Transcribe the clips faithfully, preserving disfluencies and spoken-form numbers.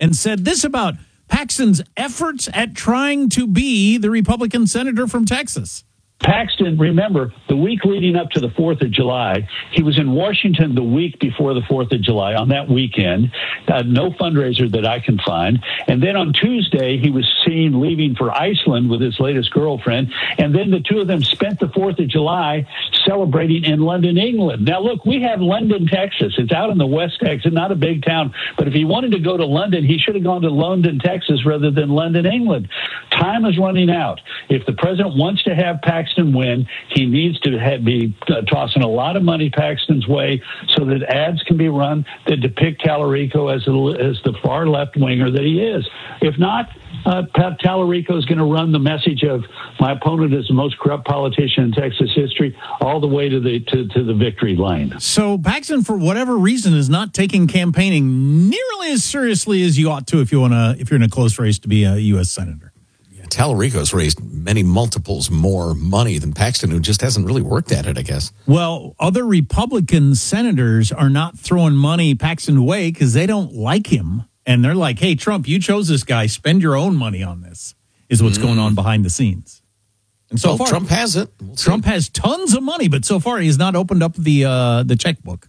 and said this about Paxton's efforts at trying to be the Republican senator from Texas. Paxton, remember, the week leading up to the fourth of July, he was in Washington the week before the fourth of July on that weekend. Uh, no fundraiser that I can find. And then on Tuesday, he was seen leaving for Iceland with his latest girlfriend. And then the two of them spent the fourth of July celebrating in London, England. Now, look, we have London, Texas. It's out in the West Texas, not a big town. But if he wanted to go to London, he should have gone to London, Texas, rather than London, England. Time is running out. If the president wants to have Paxton win, he needs to have, be uh, tossing a lot of money Paxton's way so that ads can be run that depict Tallarico as, a, as the far left winger that he is. If not, uh, Tallarico is going to run the message of my opponent is the most corrupt politician in Texas history all the way to the to, to the victory lane. So Paxton, for whatever reason, is not taking campaigning nearly as seriously as you ought to if you want to if you're in a close race to be a U S senator. Tallarico's raised many multiples more money than Paxton, who just hasn't really worked at it, I guess. Well, other Republican senators are not throwing money Paxton away because they don't like him. And they're like, hey, Trump, you chose this guy. Spend your own money on this, is what's mm. going on behind the scenes. And so well, far, Trump has it. We'll Trump has tons of money, but so far he has not opened up the uh, the checkbook.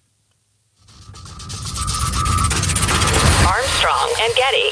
Armstrong and Getty.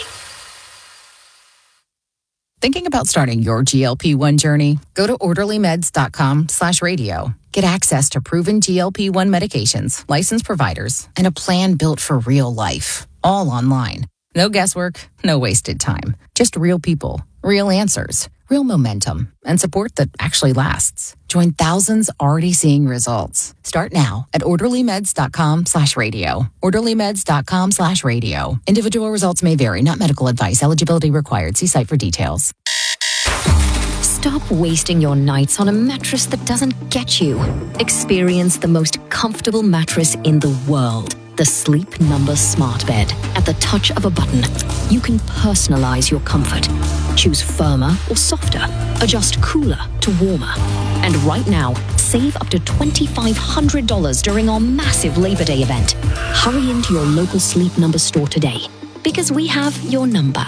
Thinking about starting your G L P one journey? Go to orderlymeds.com slash radio. Get access to proven G L P one medications, licensed providers, and a plan built for real life. All online. No guesswork, no wasted time. Just real people, real answers, real momentum, and support that actually lasts. Join thousands already seeing results. Start now at orderlymeds.com slash radio. orderlymeds.com slash radio. Individual results may vary, not medical advice. Eligibility required. See site for details. Stop wasting your nights on a mattress that doesn't get you. Experience the most comfortable mattress in the world. The Sleep Number Smart Bed. At the touch of a button, you can personalize your comfort. Choose firmer or softer. Adjust cooler to warmer. And right now, save up to twenty-five hundred dollars during our massive Labor Day event. Hurry into your local Sleep Number store today, because we have your number.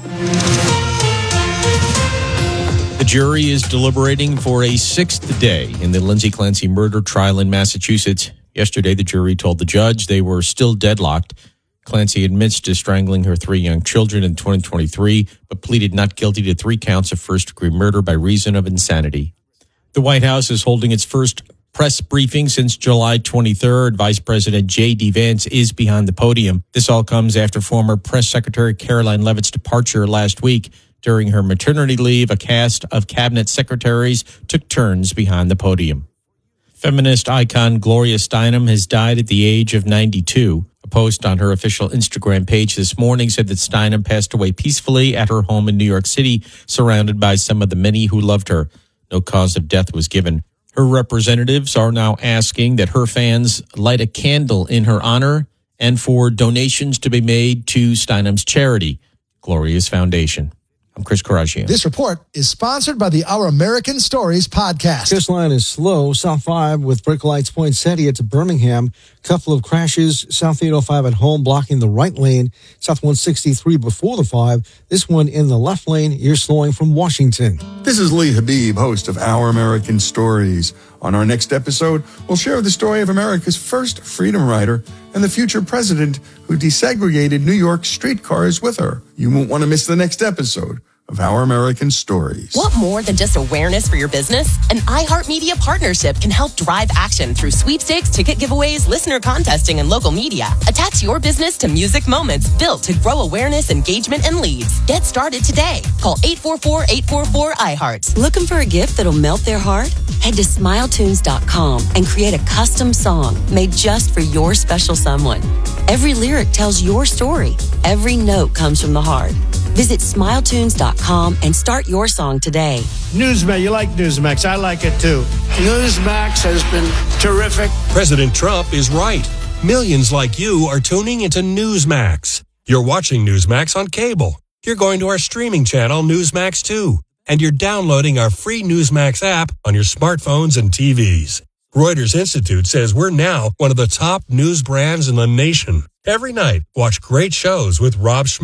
The jury is deliberating for a sixth day in the Lindsay Clancy murder trial in Massachusetts. Yesterday, the jury told the judge they were still deadlocked. Clancy admits to strangling her three young children in twenty twenty-three, but pleaded not guilty to three counts of first-degree murder by reason of insanity. The White House is holding its first press briefing since July twenty-third. Vice President J D. Vance is behind the podium. This all comes after former Press Secretary Caroline Leavitt's departure last week. During her maternity leave, a cast of cabinet secretaries took turns behind the podium. Feminist icon Gloria Steinem has died at the age of ninety-two. A post on her official Instagram page this morning said that Steinem passed away peacefully at her home in New York City, surrounded by some of the many who loved her. No cause of death was given. Her representatives are now asking that her fans light a candle in her honor and for donations to be made to Steinem's charity, Gloria's Foundation. I'm Chris Karagian. This report is sponsored by the Our American Stories podcast. This line is slow. South five with brake lights poinsettia to Birmingham. Couple of crashes. South eight oh five at home blocking the right lane. South one sixty-three before the five. This one in the left lane. You're slowing from Washington. This is Lee Habib, host of Our American Stories. On our next episode, we'll share the story of America's first freedom rider and the future president who desegregated New York streetcars with her. You won't want to miss the next episode of Our American Stories. Want more than just awareness for your business? An iHeartMedia partnership can help drive action through sweepstakes, ticket giveaways, listener contesting, and local media. Attach your business to music moments built to grow awareness, engagement, and leads. Get started today. Call eight four four, eight four four, I heart. Looking for a gift that'll melt their heart? Head to smile tunes dot com and create a custom song made just for your special someone. Every lyric tells your story. Every note comes from the heart. Visit smile tunes dot com and start your song today. Newsmax, you like Newsmax. I like it too. Newsmax has been terrific. President Trump is right. Millions like you are tuning into Newsmax. You're watching Newsmax on cable. You're going to our streaming channel, Newsmax two. And you're downloading our free Newsmax app on your smartphones and T Vs. Reuters Institute says we're now one of the top news brands in the nation. Every night, watch great shows with Rob Schmidt.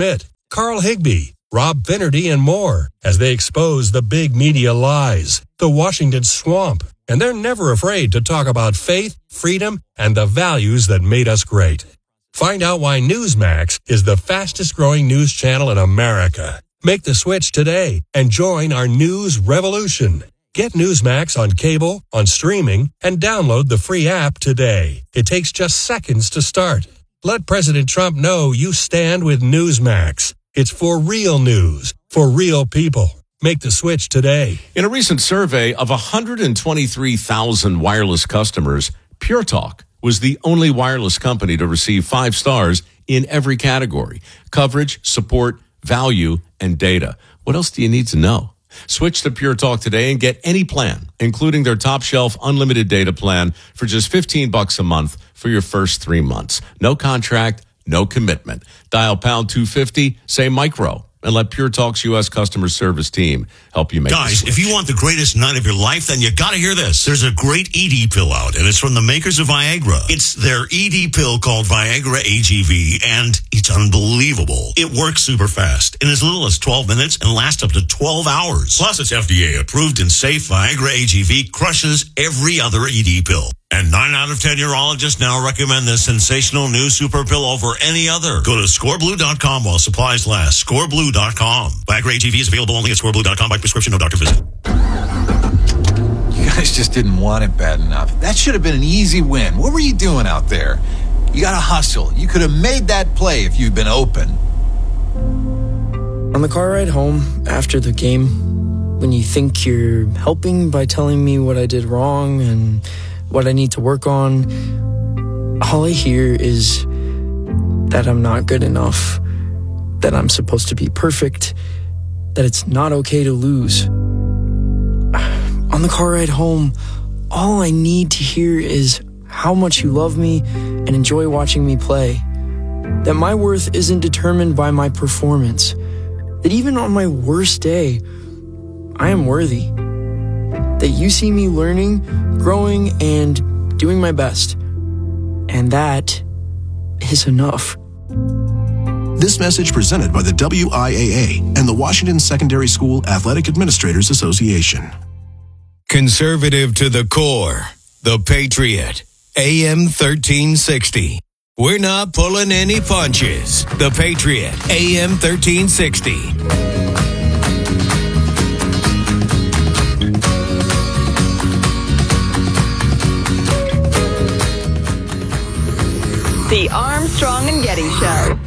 Carl Higbie, Rob Finnerty, and more as they expose the big media lies, the Washington swamp, and they're never afraid to talk about faith, freedom, and the values that made us great. Find out why Newsmax is the fastest growing news channel in America. Make the switch today and join our news revolution. Get Newsmax on cable, on streaming, and download the free app today. It takes just seconds to start. Let President Trump know you stand with Newsmax. It's for real news, for real people. Make the switch today. In a recent survey of one hundred twenty-three thousand wireless customers, Pure Talk was the only wireless company to receive five stars in every category: coverage, support, value, and data. What else do you need to know? Switch to Pure Talk today and get any plan, including their top shelf unlimited data plan for just fifteen bucks a month for your first three months. No contract, no commitment. Dial pound two fifty, say micro, and let Pure Talk's U S customer service team help you make Guys, if you want the greatest night of your life, then you got to hear this. There's a great E D pill out, and it's from the makers of Viagra. It's their E D pill called Viagra A G V, and it's unbelievable. It works super fast in as little as twelve minutes and lasts up to twelve hours. Plus, it's F D A approved and safe. Viagra A G V crushes every other E D pill. And nine out of ten urologists now recommend this sensational new super pill over any other. Go to score blue dot com while supplies last. score blue dot com. Viagra A G V is available only at score blue dot com by prescription, no doctor visit. You guys just didn't want it bad enough. That should have been an easy win. What were you doing out there? You got to hustle. You could have made that play if you'd been open. On the car ride home after the game, when you think you're helping by telling me what I did wrong and what I need to work on, all I hear is that I'm not good enough, that I'm supposed to be perfect, that it's not okay to lose. On the car ride home, all I need to hear is how much you love me and enjoy watching me play, that my worth isn't determined by my performance, that even on my worst day, I am worthy, that you see me learning, growing, and doing my best. And that is enough. This message presented by the W I A A and the Washington Secondary School Athletic Administrators Association. Conservative to the core, the Patriot, A M thirteen sixty. We're not pulling any punches. The Patriot, A M thirteen sixty. The Armstrong and Getty Show.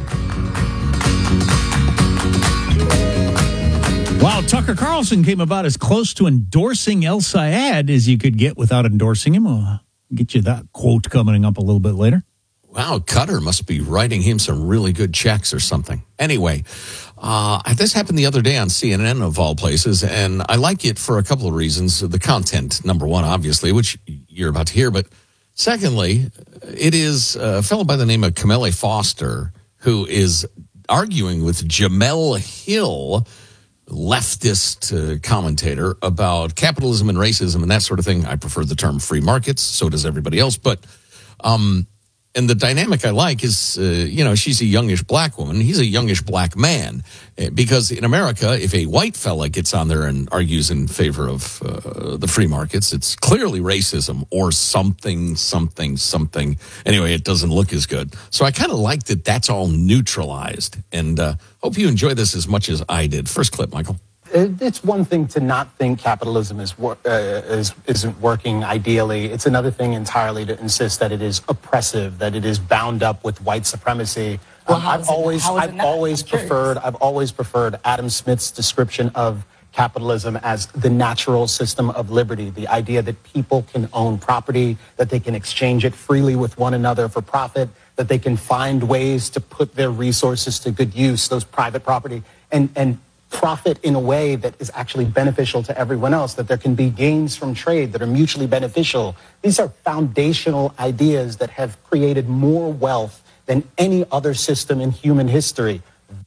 Wow, Tucker Carlson came about as close to endorsing El Sayed as you could get without endorsing him. I'll get you that quote coming up a little bit later. Wow, Qatar must be writing him some really good checks or something. Anyway, uh, this happened the other day on C N N, of all places, and I like it for a couple of reasons. The content, number one, obviously, which you're about to hear, but secondly, it is a fellow by the name of Kamele Foster who is arguing with Jamel Hill, leftist uh, commentator, about capitalism and racism and that sort of thing. I prefer the term free markets. So does everybody else. But, um, and the dynamic I like is, uh, you know, she's a youngish black woman. He's a youngish black man. Because in America, if a white fella gets on there and argues in favor of uh, the free markets, it's clearly racism or something, something, something. Anyway, it doesn't look as good. So I kind of like that that's all neutralized. And uh, hope you enjoy this as much as I did. First clip, Michael. It's one thing to not think capitalism is, uh, is isn't working ideally. It's another thing entirely to insist that it is oppressive, that it is bound up with white supremacy. Well, um, I've always, I've always preferred, I've always preferred Adam Smith's description of capitalism as the natural system of liberty. The idea that people can own property, that they can exchange it freely with one another for profit, that they can find ways to put their resources to good use, those private property, and and. profit in a way that is actually beneficial to everyone else, that there can be gains from trade that are mutually beneficial. These are foundational ideas that have created more wealth than any other system in human history.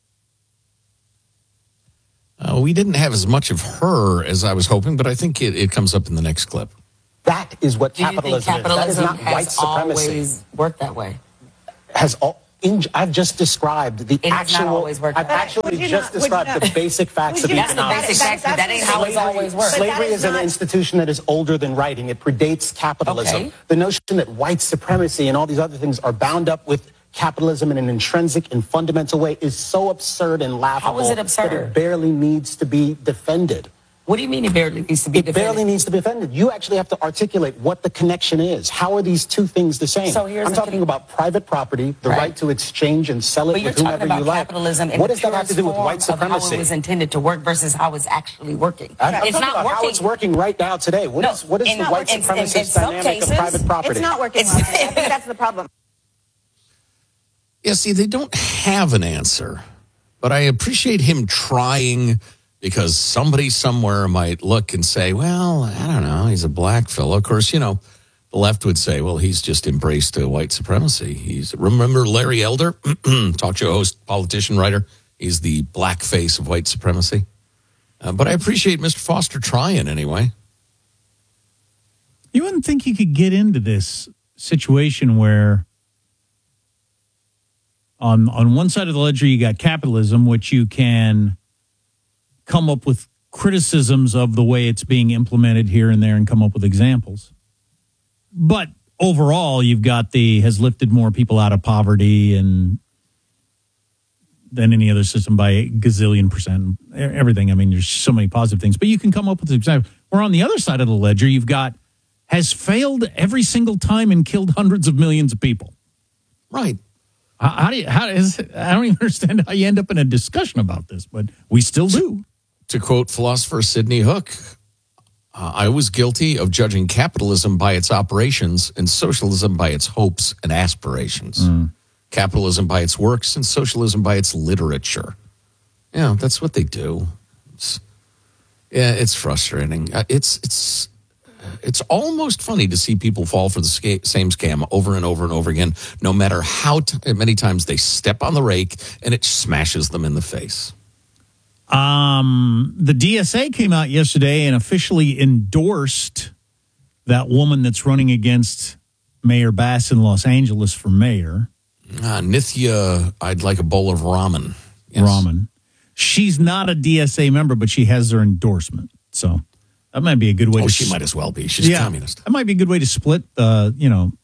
Uh, we didn't have as much of her as I was hoping, but I think it, it comes up in the next clip. That is what Do you capitalism, think capitalism is. That is not has white supremacy. Always worked that way? Has all, In, I've just described the It has actual. not always worked I've that way. actually Would you just not- would described you the not- basic facts would of you not- economics. That's the basic facts, but that ain't how it's always worked. Slavery But that is, is an not- institution that is older than writing. It predates capitalism. Okay. The notion that white supremacy and all these other things are bound up with capitalism in an intrinsic and fundamental way is so absurd and laughable. How is it That absurd? it barely needs to be defended. What do you mean it barely needs to be It defended? barely needs to be defended. You actually have to articulate what the connection is. How are these two things the same? So here's I'm the talking thing. about private property, the Right. right to exchange and sell it But you're with whomever talking about you like. capitalism in What the does that have to purest do with form white of how supremacy? it was intended to work versus how it's actually working. I'm, I'm it's talking not about working. how it's working right now today. What No, is what is in- the white in- in- supremacist in some dynamic cases, of private property? It's not working well. I think that's the problem. Yeah, see, they don't have an answer, but I appreciate him trying because somebody somewhere might look and say, well, I don't know, he's a black fellow. Of course, you know, the left would say, well, he's just embraced uh, white supremacy. He's remember Larry Elder, talk show host, politician, writer. He's the black face of white supremacy. Uh, but I appreciate Mister Foster trying anyway. You wouldn't think you could get into this situation where on on one side of the ledger you got capitalism, which you can come up with criticisms of the way it's being implemented here and there and come up with examples. But overall, you've got the has lifted more people out of poverty and than any other system by a gazillion percent. Everything. I mean, there's so many positive things. But you can come up with examples. Where on the other side of the ledger, you've got has failed every single time and killed hundreds of millions of people. Right. How, how do you? How is? I don't even understand how you end up in a discussion about this, but we still do. To quote philosopher Sidney Hook, uh, I was guilty of judging capitalism by its operations and socialism by its hopes and aspirations. Mm. Capitalism by its works and socialism by its literature. Yeah, that's what they do. It's, yeah, it's frustrating. Uh, it's it's it's almost funny to see people fall for the sca- same scam over and over and over again, no matter how t- many times they step on the rake and it smashes them in the face. Um, the D S A came out yesterday and officially endorsed that woman that's running against Mayor Bass in Los Angeles for mayor. Uh, Nithya, I'd like a bowl of ramen. Yes. Ramen. She's not a D S A member, but she has their endorsement. So that might be a good way Oh, to... she might as well be. She's yeah, a communist. That might be a good way to split the, you know,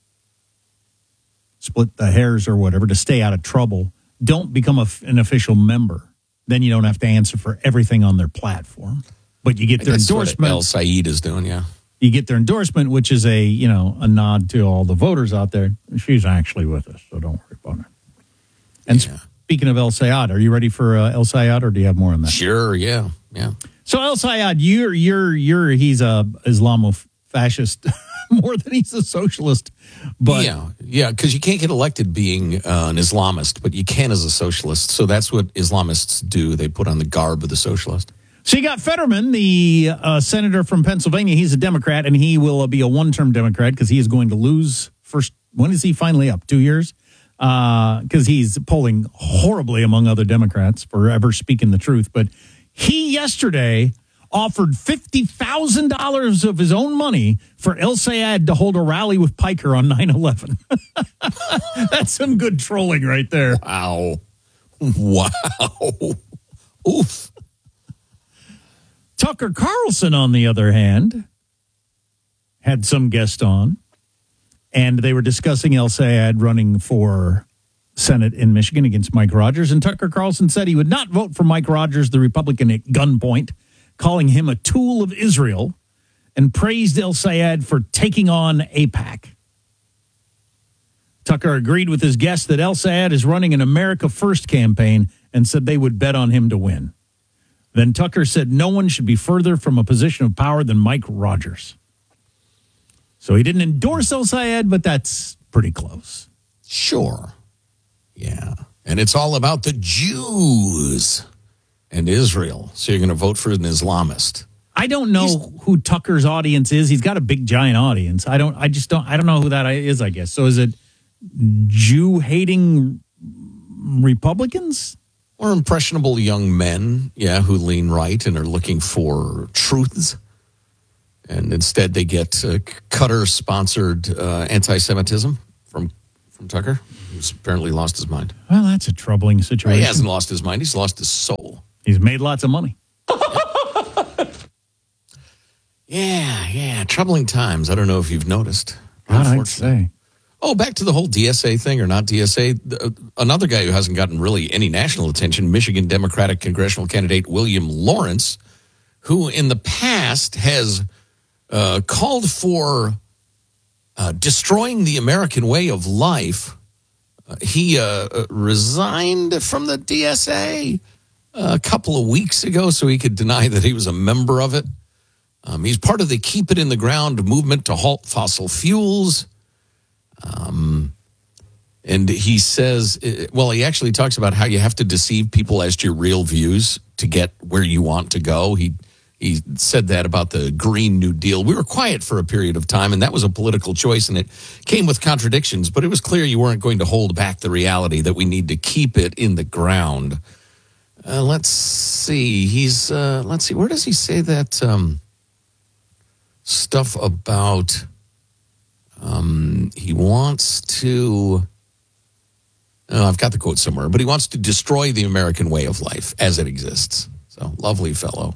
split the hairs or whatever to stay out of trouble. Don't become a, an official member. Then you don't have to answer for everything on their platform. But you get their That's endorsement. what El Said is doing, yeah. You get their endorsement, which is a, you know, a nod to all the voters out there. She's actually with us, so don't worry about her. And Yeah. speaking of El Sayed, are you ready for uh, El Sayed, or do you have more on that? Sure, yeah, yeah. So El Sayed, you're you're you're he's a Islamo-fascist more than he's a socialist. But yeah, yeah, because you can't get elected being uh, an Islamist, but you can as a socialist. So that's what Islamists do. They put on the garb of the socialist. so you got Fetterman, the uh, senator from Pennsylvania. He's a Democrat, and he will be a one-term Democrat because he is going to lose first. When is he finally up? Two years? Because uh, he's polling horribly among other Democrats for ever speaking the truth. But he yesterday offered fifty thousand dollars of his own money for El Sayed to hold a rally with Piker on nine eleven. That's some good trolling right there. Wow. Wow. Oof. Tucker Carlson, on the other hand, had some guest on, and they were discussing El Sayed running for Senate in Michigan against Mike Rogers. And Tucker Carlson said he would not vote for Mike Rogers, the Republican at gunpoint, calling him a tool of Israel, and praised El Sayed for taking on AIPAC. Tucker agreed with his guest that El Sayed is running an America First campaign and said they would bet on him to win. Then Tucker said no one should be further from a position of power than Mike Rogers. So he didn't endorse El Sayed, but that's pretty close. Sure. Yeah. And it's all about the Jews and Israel. So you're going to vote for an Islamist. I don't know He's, who Tucker's audience is. He's got a big, giant audience. I don't. I just don't. I don't know who that is, I guess. So is it Jew-hating Republicans? Or impressionable young men, yeah, who lean right and are looking for truths. And instead they get uh, Qatar-sponsored uh, anti-Semitism from from Tucker, who's apparently lost his mind. Well, that's a troubling situation. He hasn't lost his mind. He's lost his soul. He's made lots of money. Yeah, yeah. Troubling times. I don't know if you've noticed. God, I'd say. Oh, back to the whole D S A thing or not D S A. Uh, another guy who hasn't gotten really any national attention, Michigan Democratic congressional candidate William Lawrence, who in the past has uh, called for uh, destroying the American way of life. Uh, he uh, resigned from the D S A a couple of weeks ago so he could deny that he was a member of it. Um, he's part of the Keep It in the Ground movement to halt fossil fuels. Um, and he says, well, he actually talks about how you have to deceive people as to your real views to get where you want to go. He he said that about the Green New Deal. We were quiet for a period of time, and that was a political choice, and it came with contradictions, but it was clear you weren't going to hold back the reality that we need to keep it in the ground. Uh, let's see. He's, uh, let's see, where does he say that um, stuff about... Um, he wants to, oh, I've got the quote somewhere, but he wants to destroy the American way of life as it exists. So, lovely fellow.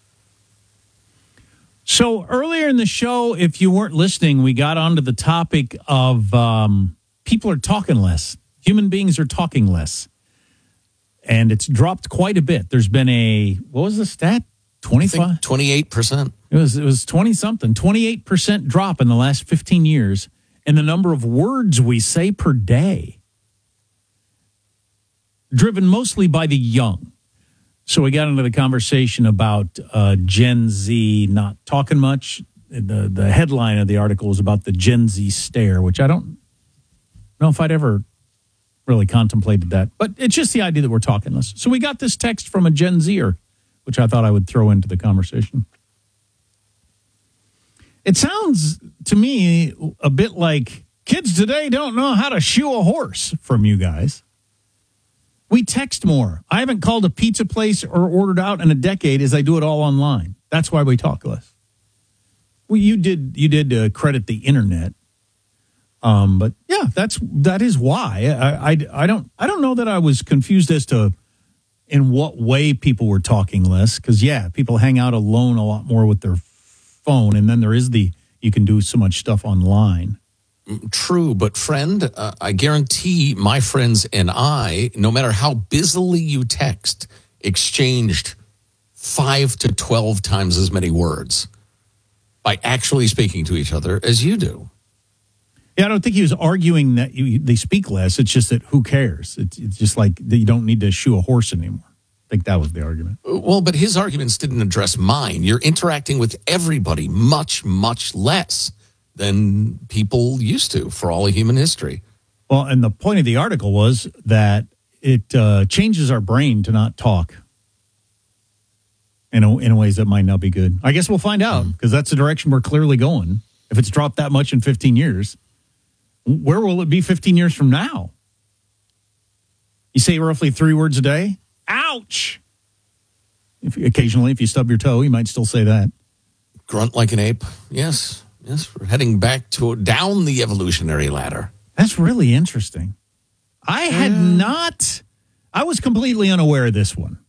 So, earlier in the show, if you weren't listening, we got onto the topic of um, people are talking less. Human beings are talking less. And it's dropped quite a bit. There's been a, what was the stat? twenty-five? twenty-eight percent. It was it was twenty-something, twenty-eight percent drop in the last fifteen years in the number of words we say per day, driven mostly by the young. So we got into the conversation about uh, Gen Z not talking much. The, the headline of the article was about the Gen Z stare, which I don't know if I'd ever really contemplated that. But it's just the idea that we're talking less. So we got this text from a Gen Zer, which I thought I would throw into the conversation. It sounds to me a bit like kids today don't know how to shoe a horse from you guys. We text more. I haven't called a pizza place or ordered out in a decade as I do it all online. That's why we talk less. Well, you did you did uh, credit the internet. Um, but yeah, that's that is why. I, I, I don't I don't know that I was confused as to in what way people were talking less, because, yeah, people hang out alone a lot more with their phone, and then there is the, you can do so much stuff online. True, but friend, uh, I guarantee my friends and I, no matter how busily you text, exchanged five to twelve times as many words by actually speaking to each other as you do. Yeah, I don't think he was arguing that you, they speak less. It's just that who cares? It's, it's just like that you don't need to shoe a horse anymore. I think that was the argument. Well, but his arguments didn't address mine. You're interacting with everybody much, much less than people used to for all of human history. Well, and the point of the article was that it uh, changes our brain to not talk in, a, in ways that might not be good. I guess we'll find out, because that's the direction we're clearly going. If it's dropped that much in fifteen years, where will it be fifteen years from now? You say roughly three words a day? Ouch! If, occasionally, if you stub your toe, you might still say that. Grunt like an ape. Yes. Yes, we're heading back to down the evolutionary ladder. That's really interesting. I had yeah. not, I was completely unaware of this one.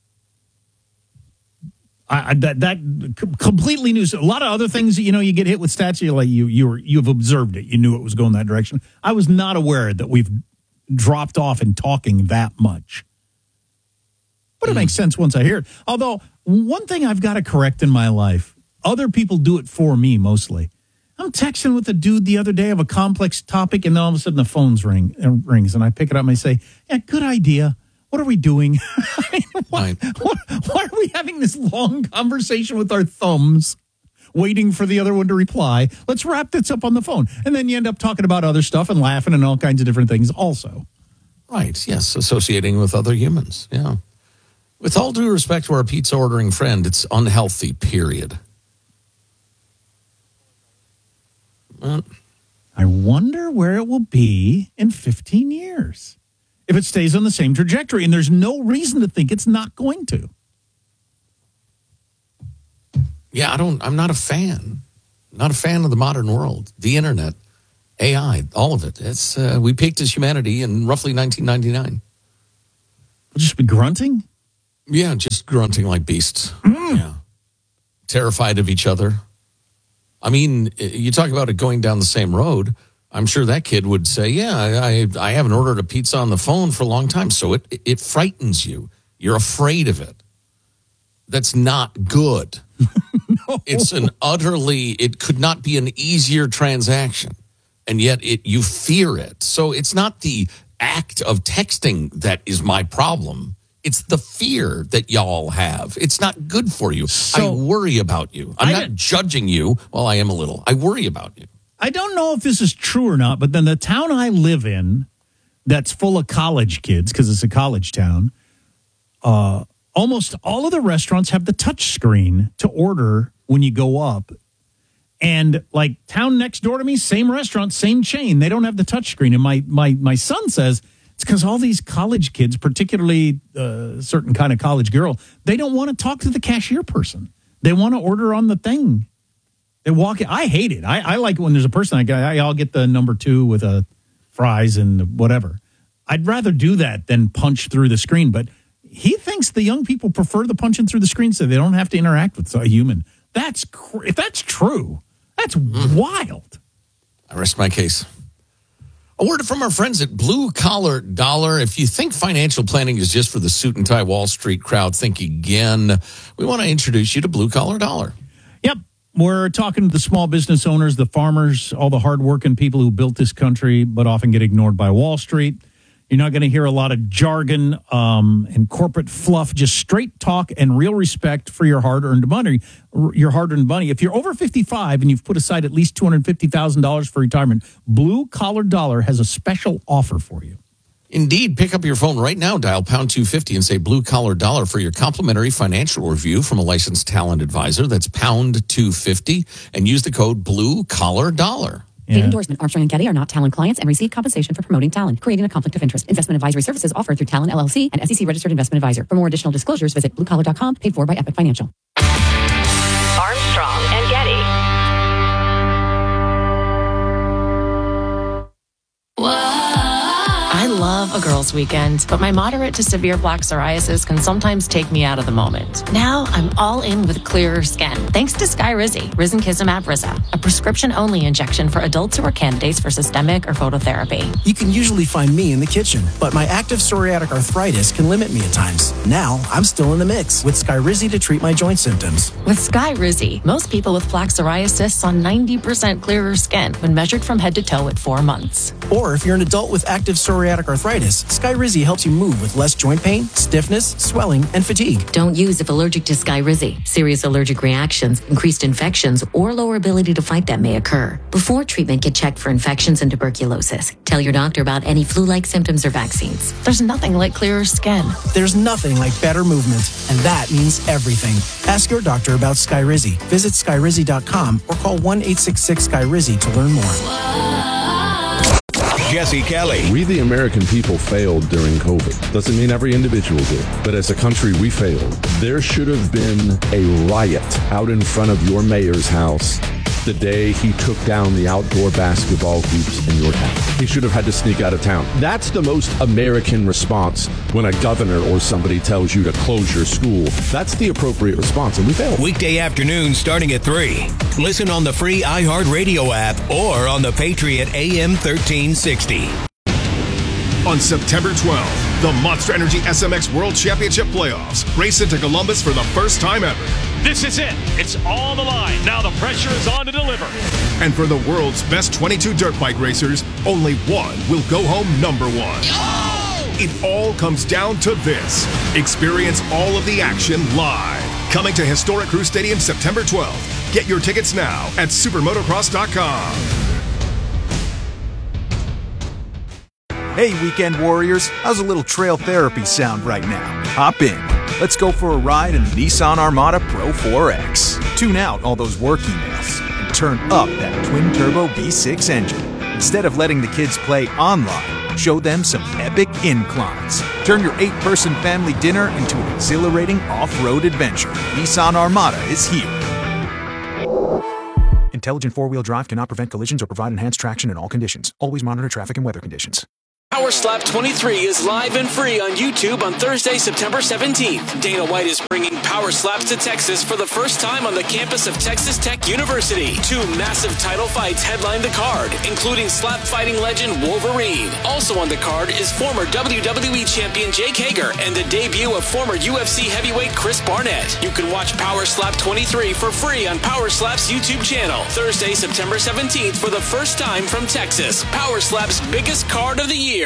I, I that, that completely new. A lot of other things, you know, you get hit with stats, you're like, you, you were, you've observed it. You knew it was going that direction. I was not aware that we've dropped off in talking that much. But it mm. makes sense once I hear it. Although, one thing I've got to correct in my life, other people do it for me mostly. I'm texting with a dude the other day of a complex topic, and then all of a sudden the phone's ring uh, rings, and I pick it up and I say, "Yeah, good idea. What are we doing? I mean, what, what, why are we having this long conversation with our thumbs, waiting for the other one to reply? Let's wrap this up on the phone." And then you end up talking about other stuff and laughing and all kinds of different things also. Right, yes, associating with other humans, yeah. With all due respect to our pizza ordering friend, it's unhealthy, period. Well, I wonder where it will be in fifteen years if it stays on the same trajectory, and there's no reason to think it's not going to. Yeah, I don't, I'm not a fan. Not a fan of the modern world, the internet, A I, all of it. It's uh, we peaked as humanity in roughly nineteen ninety-nine. We'll just be grunting? Yeah, just grunting like beasts. Mm. Yeah. Terrified of each other. I mean, you talk about it going down the same road. I'm sure that kid would say, yeah, I, I haven't ordered a pizza on the phone for a long time. So it, it frightens you. You're afraid of it. That's not good. No. It's an utterly, it could not be an easier transaction. And yet it you fear it. So it's not the act of texting that is my problem. It's the fear that y'all have. It's not good for you. So, I worry about you. I'm I not judging you. Well, I am a little. I worry about you. I don't know if this is true or not, but then the town I live in that's full of college kids, because it's a college town, uh, almost all of the restaurants have the touch screen to order when you go up. And like town next door to me, same restaurant, same chain, they don't have the touch screen. And my my my son says it's because all these college kids, particularly a uh, certain kind of college girl, they don't want to talk to the cashier person. They want to order on the thing. They walk in. I hate it. I, I like it when there's a person, I, I, I'll get the number two with a fries and whatever. I'd rather do that than punch through the screen. But he thinks the young people prefer the punching through the screen so they don't have to interact with a human. That's cr- if that's true, that's mm. wild. I rest my case. A word from our friends at Blue Collar Dollar. If you think financial planning is just for the suit and tie Wall Street crowd, think again. We want to introduce you to Blue Collar Dollar. Yep. We're talking to the small business owners, the farmers, all the hardworking people who built this country, but often get ignored by Wall Street. You're not going to hear a lot of jargon um, and corporate fluff, just straight talk and real respect for your hard-earned money. Your hard-earned money. If you're over fifty-five and you've put aside at least two hundred fifty thousand dollars for retirement, Blue Collar Dollar has a special offer for you. Indeed. Pick up your phone right now, dial pound two fifty and say Blue Collar Dollar for your complimentary financial review from a licensed talent advisor. That's pound two fifty and use the code Blue Collar Dollar. Yeah. Paid endorsement. Armstrong and Getty are not Talent clients and receive compensation for promoting Talent, creating a conflict of interest. Investment advisory services offered through Talent L L C and S E C registered investment advisor. For more additional disclosures, visit blue collar dot com. Paid for by Epic Financial. Armstrong and Getty. I love a girls' weekend, but my moderate to severe plaque psoriasis can sometimes take me out of the moment. Now I'm all in with clearer skin, thanks to Skyrizi, risankizumab Riza, a prescription-only injection for adults who are candidates for systemic or phototherapy. You can usually find me in the kitchen, but my active psoriatic arthritis can limit me at times. Now I'm still in the mix with Skyrizi to treat my joint symptoms. With Skyrizi, most people with plaque psoriasis saw ninety percent clearer skin when measured from head to toe at four months. Or if you're an adult with active psoriatic arthritis, Skyrizi helps you move with less joint pain, stiffness, swelling, and fatigue. Don't use if allergic to Skyrizi. Serious allergic reactions, increased infections, or lower ability to fight them may occur. Before treatment, get checked for infections and tuberculosis. Tell your doctor about any flu-like symptoms or vaccines. There's nothing like clearer skin. There's nothing like better movement, and that means everything. Ask your doctor about Skyrizi. Visit skyrizi dot com or call one eight six six Skyrizi to learn more. Jesse Kelly. We, the American people, failed during COVID. Doesn't mean every individual did, but as a country, we failed. There should have been a riot out in front of your mayor's house the day he took down the outdoor basketball hoops in your town. He should have had to sneak out of town. That's the most American response when a governor or somebody tells you to close your school. That's the appropriate response, and we failed. Weekday afternoon starting at three. Listen on the free iHeartRadio app or on the Patriot A M thirteen sixty. On September twelfth, the Monster Energy S M X World Championship Playoffs race into Columbus for the first time ever. This is it. It's all the line. Now the pressure is on to deliver. And for the world's best twenty-two dirt bike racers, only one will go home number one. Oh! It all comes down to this. Experience all of the action live. Coming to Historic Crew Stadium September twelfth. Get your tickets now at supermotocross dot com. Hey, weekend warriors, how's a little trail therapy sound right now? Hop in. Let's go for a ride in the Nissan Armada Pro four X. Tune out all those work emails and turn up that twin-turbo V six engine. Instead of letting the kids play online, show them some epic inclines. Turn your eight-person family dinner into an exhilarating off-road adventure. Nissan Armada is here. Intelligent four-wheel drive cannot prevent collisions or provide enhanced traction in all conditions. Always monitor traffic and weather conditions. Power Slap twenty-three is live and free on YouTube on Thursday, September seventeenth. Dana White is bringing Power Slaps to Texas for the first time on the campus of Texas Tech University. Two massive title fights headline the card, including slap fighting legend Wolverine. Also on the card is former W W E champion Jake Hager and the debut of former U F C heavyweight Chris Barnett. You can watch Power Slap twenty-three for free on Power Slap's YouTube channel. Thursday, September seventeenth for the first time from Texas. Power Slap's biggest card of the year.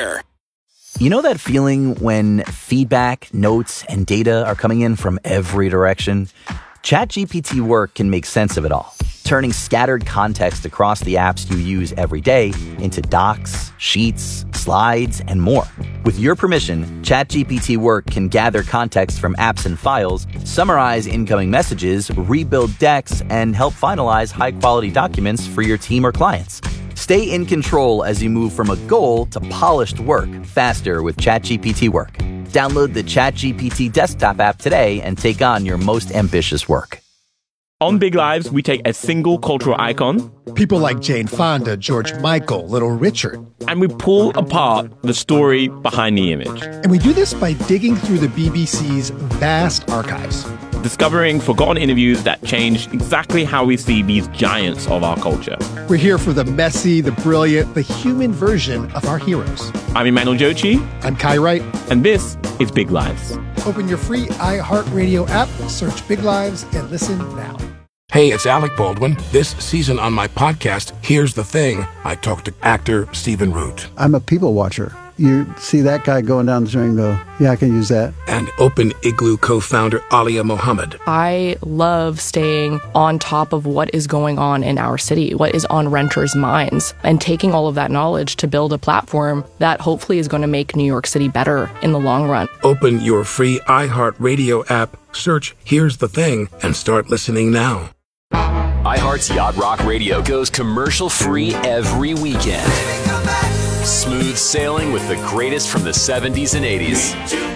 You know that feeling when feedback, notes, and data are coming in from every direction? ChatGPT Work can make sense of it all, turning scattered context across the apps you use every day into docs, sheets, slides, and more. With your permission, ChatGPT Work can gather context from apps and files, summarize incoming messages, rebuild decks, and help finalize high-quality documents for your team or clients. Stay in control as you move from a goal to polished work faster with ChatGPT Work. Download the ChatGPT desktop app today and take on your most ambitious work. On Big Lives, we take a single cultural icon, people like Jane Fonda, George Michael, Little Richard, and we pull apart the story behind the image. And we do this by digging through the B B C's vast archives, discovering forgotten interviews that changed exactly how we see these giants of our culture. We're here for the messy, the brilliant, the human version of our heroes. I'm Emmanuel Jochi. I'm Kai Wright. And this is Big Lives. Open your free iHeartRadio app, search Big Lives, and listen now. Hey, it's Alec Baldwin. This season on my podcast, Here's the Thing, I talk to actor Stephen Root. I'm a people watcher. You see that guy going down the street and go, yeah, I can use that. And Open Igloo co-founder Alia Mohammed. I love staying on top of what is going on in our city, what is on renters' minds, and taking all of that knowledge to build a platform that hopefully is going to make New York City better in the long run. Open your free iHeartRadio app, search Here's the Thing, and start listening now. iHeart's Yacht Rock Radio goes commercial-free every weekend. Smooth sailing with the greatest from the seventies and eighties.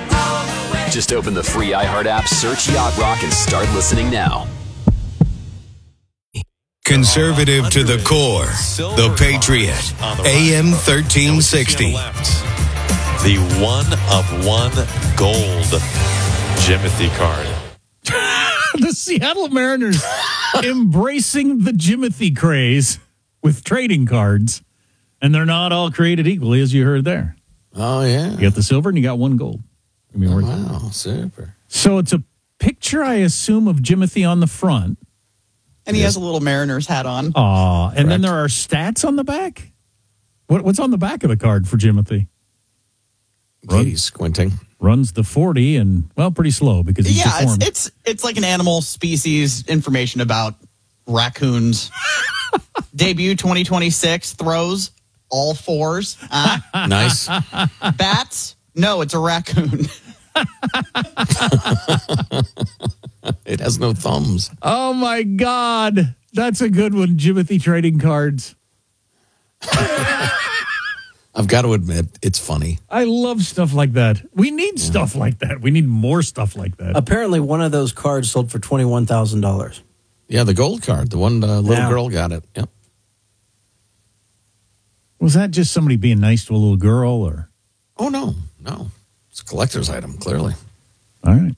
Just open the free iHeart app, search Yacht Rock, and start listening now. Conservative to the core, the Patriot, A M thirteen sixty. The one of one gold Jimothy card. The Seattle Mariners embracing the Jimothy craze with trading cards. And they're not all created equally, as you heard there. Oh, yeah. You got the silver and you got one gold. I mean, oh, wow, super. So it's a picture, I assume, of Jimothy on the front. And he has a little Mariners hat on. Aw, and Correct. then there are stats on the back? What, what's on the back of the card for Jimothy? Katie's squinting. Runs the forty and, well, pretty slow because he's Yeah, deformed. it's, it's it's like an animal species information about raccoons. Debut twenty twenty-six, throws all fours. Uh, nice. Bats? No, it's a raccoon. It has no thumbs. Oh, my God. That's a good one, Jimothy trading cards. I've got to admit, it's funny. I love stuff like that. We need stuff like that. We need more stuff like that. Apparently, one of those cards sold for twenty-one thousand dollars. Yeah, the gold card. The one uh, little Yeah. girl got it. Yep. Was that just somebody being nice to a little girl, or? Oh, no. No. It's a collector's item, clearly. All right.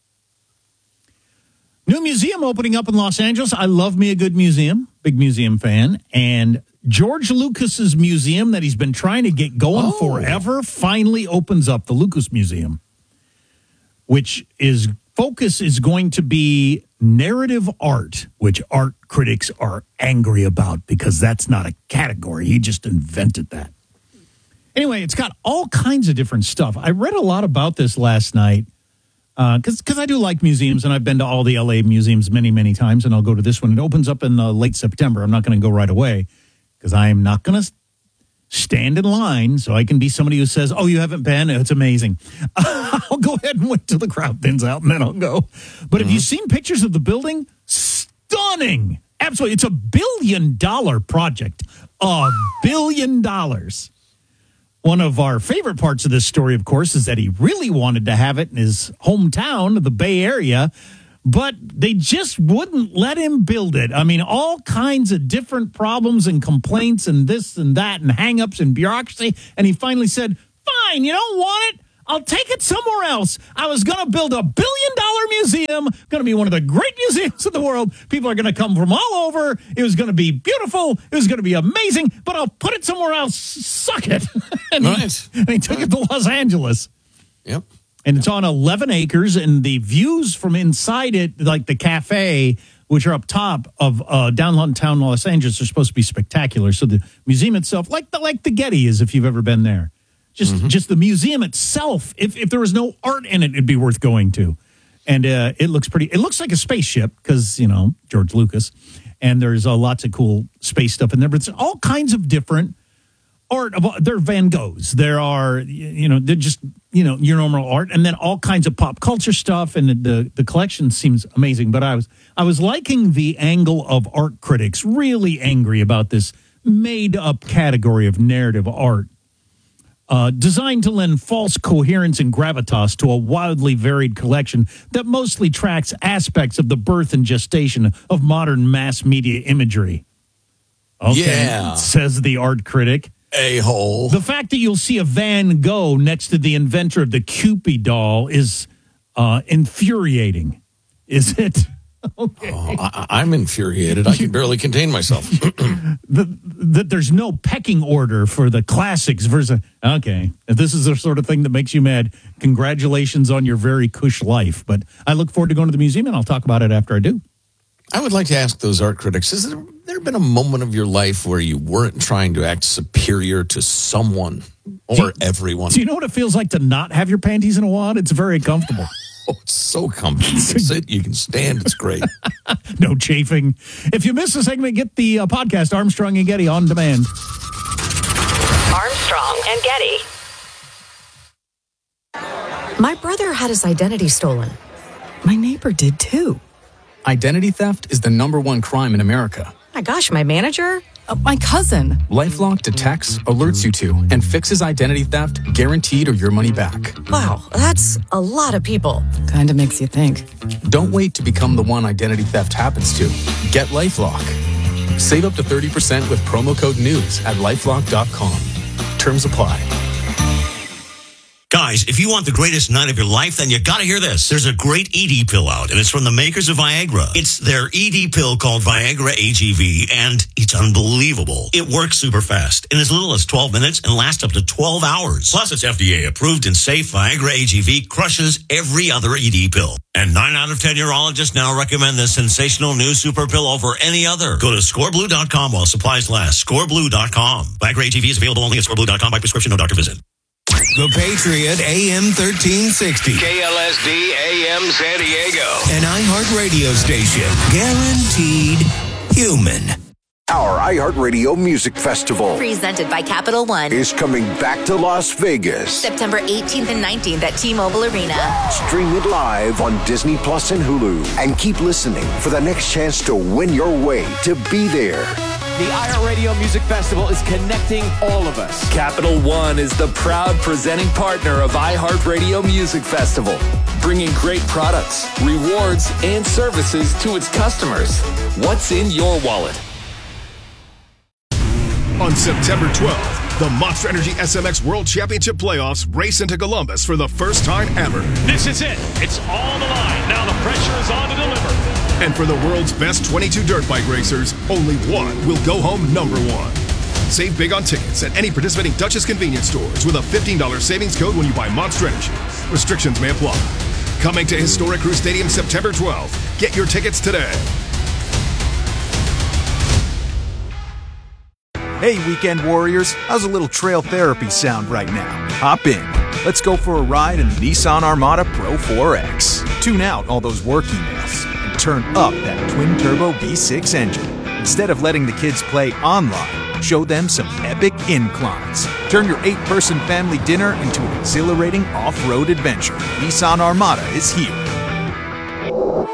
New museum opening up in Los Angeles. I love me a good museum. Big museum fan. And George Lucas's museum that he's been trying to get going Oh. forever finally opens up, the Lucas Museum, which is focus is going to be narrative art, which art critics are angry about because that's not a category. He just invented that. Anyway, it's got all kinds of different stuff. I read a lot about this last night because uh, because I do like museums, and I've been to all the L A museums many, many times, and I'll go to this one. It opens up in uh, late September. I'm not going to go right away because I am not going to stand in line so I can be somebody who says, oh, you haven't been? It's amazing. I'll go ahead and wait till the crowd thins out, and then I'll go. But have you seen pictures of the building? Stunning. Absolutely. It's a billion dollar project. A billion dollars. One of our favorite parts of this story, of course, is that he really wanted to have it in his hometown of the Bay Area, but they just wouldn't let him build it. I mean, all kinds of different problems and complaints and this and that and hang-ups and bureaucracy. And he finally said, fine, you don't want it? I'll take it somewhere else. I was going to build a billion-dollar museum, going to be one of the great museums in the world. People are going to come from all over. It was going to be beautiful. It was going to be amazing, but I'll put it somewhere else. Suck it. and, Right. he, and he took it to Los Angeles. Yep. And it's on eleven acres, and the views from inside it, like the cafe, which are up top of uh, downtown Los Angeles, are supposed to be spectacular. So the museum itself, like the, like the Getty is if you've ever been there. Just mm-hmm. just the museum itself, if, if there was no art in it, it'd be worth going to. And uh, it looks pretty, it looks like a spaceship because, you know, George Lucas. And there's uh, lots of cool space stuff in there. But it's all kinds of different art. Of, there are Van Goghs. There are, you know, they're just, you know, your normal art. And then all kinds of pop culture stuff. And the, the, the collection seems amazing. But I was, I was liking the angle of art critics really angry about this made up category of narrative art. Uh, designed to lend false coherence and gravitas to a wildly varied collection that mostly tracks aspects of the birth and gestation of modern mass media imagery. Okay, yeah. Says the art critic. A-hole. The fact that you'll see a Van Gogh next to the inventor of the Cupid doll is uh, infuriating. Is it? Okay. Oh, I, I'm infuriated. I can barely contain myself. That the, there's no pecking order for the classics versus. Okay, if this is the sort of thing that makes you mad, congratulations on your very cush life. But I look forward to going to the museum, and I'll talk about it after I do. I would like to ask those art critics, has there, there been a moment of your life where you weren't trying to act superior to someone or do you, everyone? Do you know what it feels like to not have your panties in a wad? It's very comfortable. Oh, it's so comfortable. You can sit, you can stand. It's great. No chafing. If you missed the segment, get the uh, podcast Armstrong and Getty on demand. Armstrong and Getty. My brother had his identity stolen. My neighbor did too. Identity theft is the number one crime in America. My gosh, my manager? Uh, my cousin. LifeLock detects, alerts you to, and fixes identity theft, guaranteed or your money back. Wow, that's a lot of people. Kinda makes you think. Don't wait to become the one identity theft happens to. Get LifeLock. Save up to thirty percent with promo code NEWS at lifelock dot com. Terms apply. Guys, if you want the greatest night of your life, then you gotta hear this. There's a great E D pill out, and it's from the makers of Viagra. It's their E D pill called Viagra A G V, and it's unbelievable. It works super fast, in as little as twelve minutes, and lasts up to twelve hours. Plus, it's F D A approved and safe. Viagra A G V crushes every other E D pill. And nine out of ten urologists now recommend this sensational new super pill over any other. Go to score blue dot com while supplies last. score blue dot com. Viagra A G V is available only at score blue dot com by prescription, no doctor visit. The Patriot A M thirteen sixty. K L S D A M San Diego. An iHeart radio station. Guaranteed human. Our iHeartRadio Music Festival, Presented by Capital One, is coming back to Las Vegas. September eighteenth and nineteenth at T-Mobile Arena. Stream it live on Disney Plus and Hulu. And keep listening for the next chance to win your way to be there. The iHeartRadio Music Festival is connecting all of us. Capital One is the proud presenting partner of iHeartRadio Music Festival, bringing great products, rewards, and services to its customers. What's in your wallet? On September twelfth, the Monster Energy S M X World Championship Playoffs race into Columbus for the first time ever. This is it. It's on the line. Now the pressure is on to deliver. And for the world's best twenty-two dirt bike racers, only one will go home number one. Save big on tickets at any participating Dutchess convenience stores with a fifteen dollars savings code when you buy Monster Energy. Restrictions may apply. Coming to historic Crew Stadium September twelfth. Get your tickets today. Hey, weekend warriors, how's a little trail therapy sound right now? Hop in. Let's go for a ride in the Nissan Armada Pro four X. Tune out all those work emails and turn up that twin-turbo V six engine. Instead of letting the kids play online, show them some epic inclines. Turn your eight-person family dinner into an exhilarating off-road adventure. Nissan Armada is here.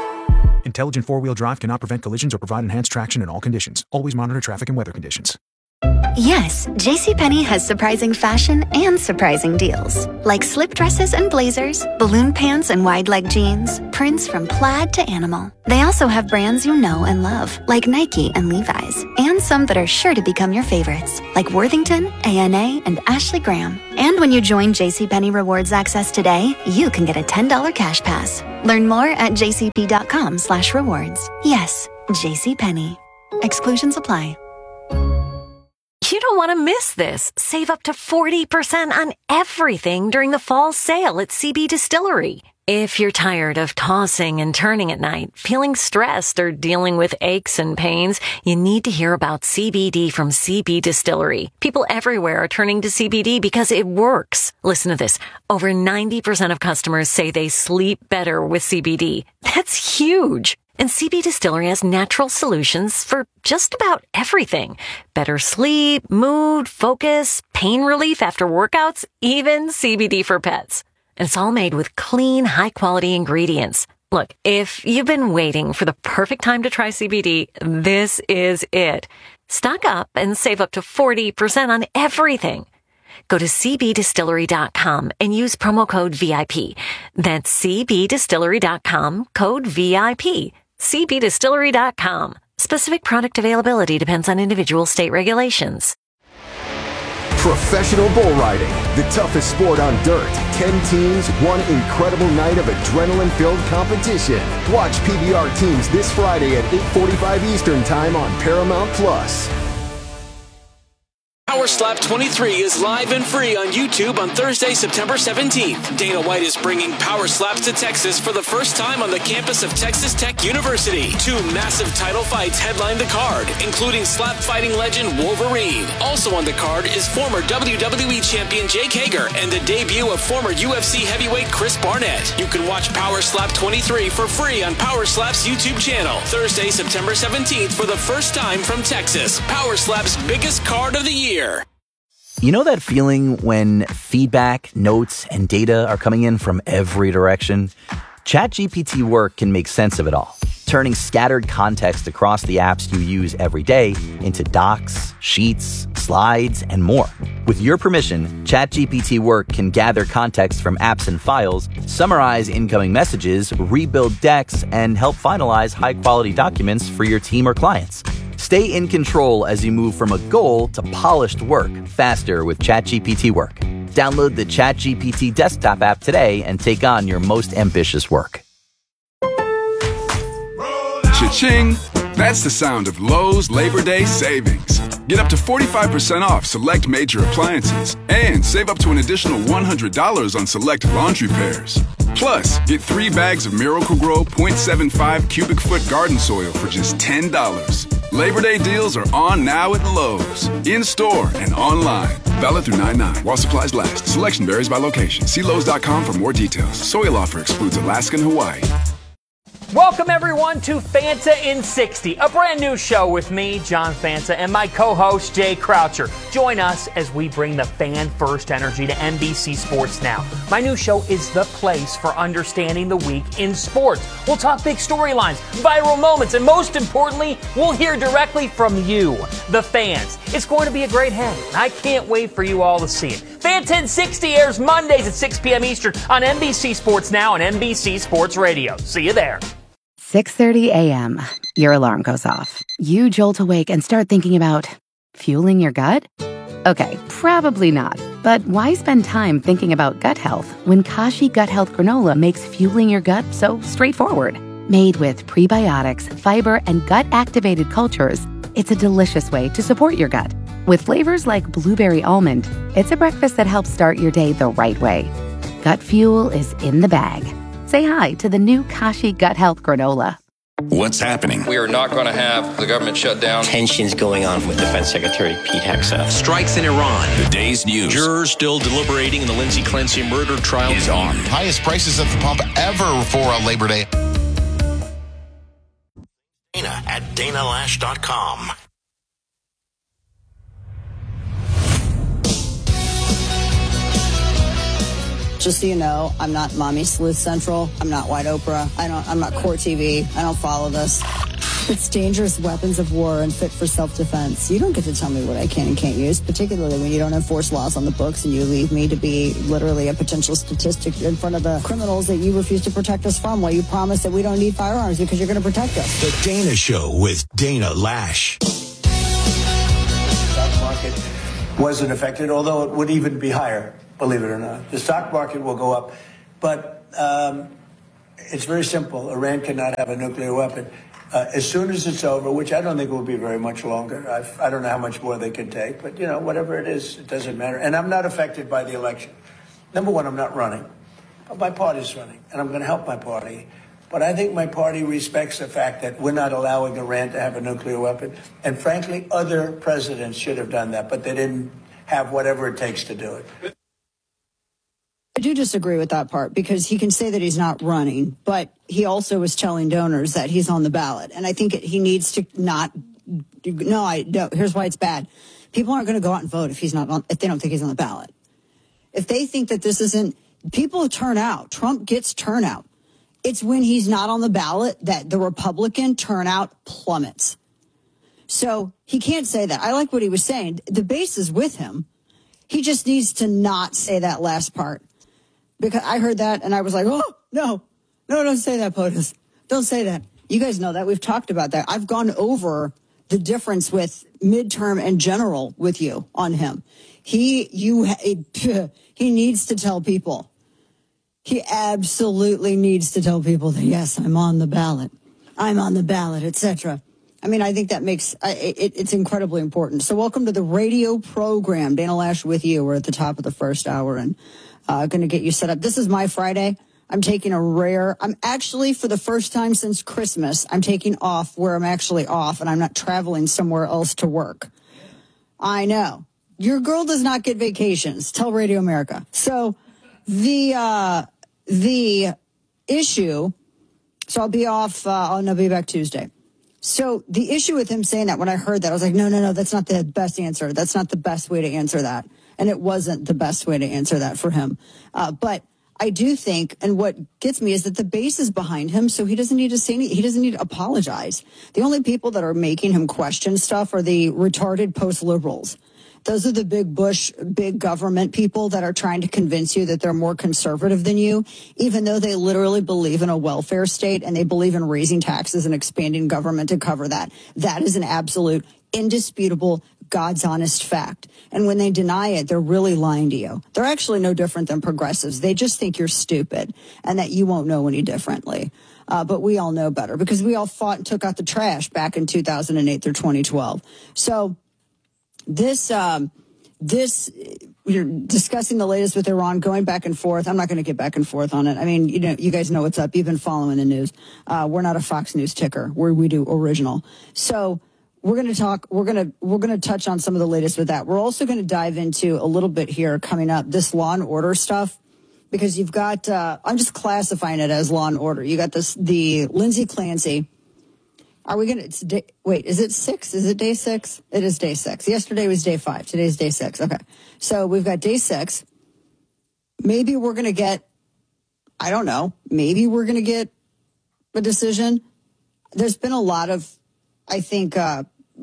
Intelligent four-wheel drive cannot prevent collisions or provide enhanced traction in all conditions. Always monitor traffic and weather conditions. Yes, JCPenney has surprising fashion and surprising deals. Like slip dresses and blazers, balloon pants and wide leg jeans, prints from plaid to animal. They also have brands you know and love, like Nike and Levi's, and some that are sure to become your favorites, like Worthington, A N A, and Ashley Graham. And when you join JCPenney Rewards Access today, you can get a ten dollars cash pass. Learn more at jcp.com slash rewards. Yes, JCPenney. Exclusions apply. You don't want to miss this. Save up to forty percent on everything during the fall sale at C B Distillery. If you're tired of tossing and turning at night, feeling stressed, or dealing with aches and pains, you need to hear about C B D from C B Distillery. People everywhere are turning to C B D because it works. Listen to this. Over ninety percent of customers say they sleep better with C B D. That's huge. And C B Distillery has natural solutions for just about everything. Better sleep, mood, focus, pain relief after workouts, even C B D for pets. And it's all made with clean, high-quality ingredients. Look, if you've been waiting for the perfect time to try C B D, this is it. Stock up and save up to forty percent on everything. Go to c b distillery dot com and use promo code V I P. That's c b distillery dot com, code V I P. c b distillery dot com. Specific product availability depends on individual state regulations. Professional bull riding, the toughest sport on dirt. Ten teams, one incredible night of adrenaline-filled competition. Watch P B R teams this Friday at eight forty-five Eastern Time on Paramount Plus. Power Slap twenty-three is live and free on YouTube on Thursday, September seventeenth. Dana White is bringing Power Slaps to Texas for the first time on the campus of Texas Tech University. Two massive title fights headline the card, including slap fighting legend Wolverine. Also on the card is former W W E champion Jake Hager and the debut of former U F C heavyweight Chris Barnett. You can watch Power Slap twenty-three for free on Power Slap's YouTube channel. Thursday, September seventeenth for the first time from Texas. Power Slap's biggest card of the year. You know that feeling when feedback, notes, and data are coming in from every direction? ChatGPT Work can make sense of it all, turning scattered context across the apps you use every day into docs, sheets, slides, and more. With your permission, ChatGPT Work can gather context from apps and files, summarize incoming messages, rebuild decks, and help finalize high-quality documents for your team or clients. Stay in control as you move from a goal to polished work faster with ChatGPT Work. Download the ChatGPT desktop app today and take on your most ambitious work. Cha-ching! That's the sound of Lowe's Labor Day savings. Get up to forty-five percent off select major appliances and save up to an additional one hundred dollars on select laundry pairs. Plus, get three bags of Miracle-Gro point seven five cubic foot garden soil for just ten dollars. Labor Day deals are on now at Lowe's. In-store and online. Valid through nine nine while supplies last. Selection varies by location. See Lowe's dot com for more details. Soil offer excludes Alaska and Hawaii. Welcome, everyone, to Fanta in sixty, a brand new show with me, John Fanta, and my co-host, Jay Croucher. Join us as we bring the fan-first energy to N B C Sports Now. My new show is the place for understanding the week in sports. We'll talk big storylines, viral moments, and most importantly, we'll hear directly from you, the fans. It's going to be a great hang, and I can't wait for you all to see it. Fanta in sixty airs Mondays at six p.m. Eastern on N B C Sports Now and N B C Sports Radio. See you there. six thirty a.m. Your alarm goes off. You jolt awake and start thinking about fueling your gut? Okay, probably not. But why spend time thinking about gut health when Kashi Gut Health Granola makes fueling your gut so straightforward? Made with prebiotics, fiber, and gut-activated cultures, it's a delicious way to support your gut. With flavors like blueberry almond, it's a breakfast that helps start your day the right way. Gut fuel is in the bag. Say hi to the new Kashi Gut Health Granola. What's happening? We are not going to have the government shut down. Tensions going on with Defense Secretary Pete Hegseth. Strikes in Iran. The day's news. Jurors still deliberating in the Lindsay Clancy murder trial is on. Highest prices at the pump ever for a Labor Day. Dana at dana lash dot com. Just so you know, I'm not Mommy Sleuth Central. I'm not White Oprah. I don't. I'm not Core T V. I don't follow this. It's dangerous weapons of war and fit for self-defense. You don't get to tell me what I can and can't use, particularly when you don't enforce laws on the books and you leave me to be literally a potential statistic in front of the criminals that you refuse to protect us from while you promise that we don't need firearms because you're going to protect us. The Dana Show with Dana Lash. The stock market wasn't affected, although it would even be higher, believe it or not. The stock market will go up, but um, it's very simple. Iran cannot have a nuclear weapon. Uh, as soon as it's over, which I don't think will be very much longer. I've, I don't know how much more they can take, but, you know, whatever it is, it doesn't matter. And I'm not affected by the election. Number one, I'm not running. But my party's running, and I'm going to help my party. But I think my party respects the fact that we're not allowing Iran to have a nuclear weapon. And frankly, other presidents should have done that, but they didn't have whatever it takes to do it. I do disagree with that part because he can say that he's not running, but he also was telling donors that he's on the ballot. And I think it, he needs to not. No, I no. Here's why it's bad. People aren't going to go out and vote if he's not on, if they don't think he's on the ballot. If they think that this isn't, people turn out. Trump gets turnout. It's when he's not on the ballot that the Republican turnout plummets. So he can't say that. I like what he was saying. The base is with him. He just needs to not say that last part. Because I heard that and I was like, oh, no, no, don't say that, POTUS. Don't say that. You guys know that. We've talked about that. I've gone over the difference with midterm and general with you on him. He, you, he needs to tell people. He absolutely needs to tell people that, yes, I'm on the ballot. I'm on the ballot, et cetera. I mean, I think that makes it, it's incredibly important. So welcome to the radio program. Dana Lash with you. We're at the top of the first hour and uh, going to get you set up. This is my Friday. I'm taking a rare. I'm actually, for the first time since Christmas, I'm taking off where I'm actually off and I'm not traveling somewhere else to work. I know. Your girl does not get vacations. Tell Radio America. So the uh, the issue, so I'll be off, uh, I'll be back Tuesday. So the issue with him saying that, when I heard that, I was like, no, no, no, that's not the best answer. That's not the best way to answer that. And it wasn't the best way to answer that for him. Uh, but I do think, and what gets me is that the base is behind him, so he doesn't need to say any, he doesn't need to apologize. The only people that are making him question stuff are the retarded post-liberals. Those are the big Bush, big government people that are trying to convince you that they're more conservative than you, even though they literally believe in a welfare state and they believe in raising taxes and expanding government to cover that. That is an absolute, indisputable, God's honest fact. And when they deny it, they're really lying to you. They're actually no different than progressives. They just think you're stupid and that you won't know any differently. Uh, but we all know better because we all fought and took out the trash back in two thousand eight through twenty twelve. So this, um, this, you're discussing the latest with Iran, going back and forth. I'm not going to get back and forth on it. I mean, you know, you guys know what's up. You've been following the news. Uh, we're not a Fox News ticker. We're, we do original. So we're going to talk, we're going to, we're going to touch on some of the latest with that. We're also going to dive into a little bit here coming up, this Law and Order stuff, because you've got, uh, I'm just classifying it as Law and Order. You got this, the Lindsay Clancy. Are we going to, it's day, wait, is it six? Is it day six? It is day six. Yesterday was day five. Today's day six. Okay. So we've got day six. Maybe we're going to get, I don't know, maybe we're going to get a decision. There's been a lot of, I think, uh,